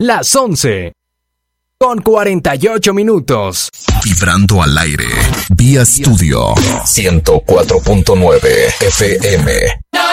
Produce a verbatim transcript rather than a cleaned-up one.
las once con cuarenta y ocho minutos. Vibrando al aire, vía estudio ciento cuatro punto nueve F M.